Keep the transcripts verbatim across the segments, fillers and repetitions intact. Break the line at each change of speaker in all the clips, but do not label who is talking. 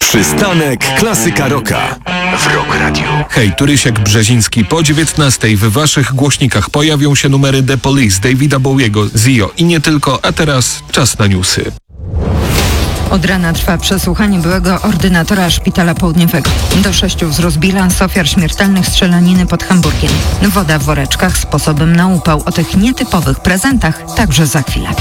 Przystanek Klasyka Rocka w Rock Radio.
Hej, tu Rysiek Brzeziński. Po dziewiętnastej w waszych głośnikach pojawią się numery The Police, Davida Bowiego, Zio i nie tylko, a teraz czas na newsy.
Od rana trwa przesłuchanie byłego ordynatora Szpitala Południowego. Do sześciu wzrósł bilans ofiar śmiertelnych strzelaniny pod Hamburgiem. Woda w woreczkach sposobem na upał. O tych nietypowych prezentach także za chwilę.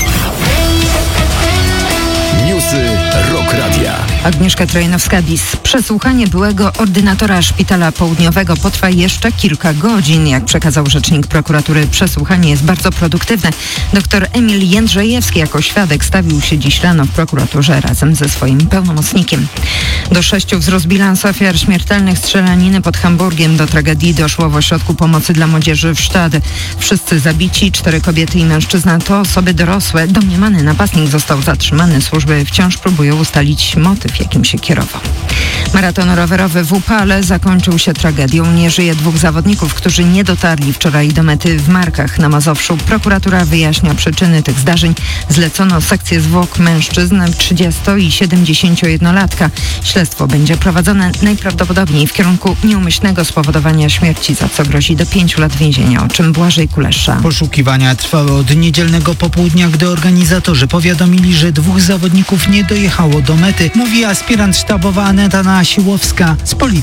Newsy Rock Radia.
Agnieszka Trojanowska-Dis. Przesłuchanie byłego ordynatora Szpitala Południowego potrwa jeszcze kilka godzin. Jak przekazał rzecznik prokuratury, przesłuchanie jest bardzo produktywne. Doktor Emil Jędrzejewski jako świadek stawił się dziś rano w prokuraturze razem ze swoim pełnomocnikiem. Do sześciu wzrósł bilans ofiar śmiertelnych strzelaniny pod Hamburgiem. Do tragedii doszło w ośrodku pomocy dla młodzieży w Stade. Wszyscy zabici, cztery kobiety i mężczyzna to osoby dorosłe. Domniemany napastnik został zatrzymany. Służby wciąż próbują ustalić motyw, jakim się kierował. Maraton rowerowy w Upale zakończył się tragedią. Nie żyje dwóch zawodników, którzy nie dotarli wczoraj do mety w Markach na Mazowszu. Prokuratura wyjaśnia przyczyny tych zdarzeń. Zlecono sekcję zwłok mężczyzn trzydziesto- i siedemdziesięciojednolatka. Śledztwo będzie prowadzone najprawdopodobniej w kierunku nieumyślnego spowodowania śmierci, za co grozi do pięciu lat więzienia, o czym Błażej Kulesza.
Poszukiwania trwały od niedzielnego popołudnia, gdy organizatorzy powiadomili, że dwóch zawodników nie dojechało do mety, mówi aspirant sztabowa Aneta Nasiłowska z policji.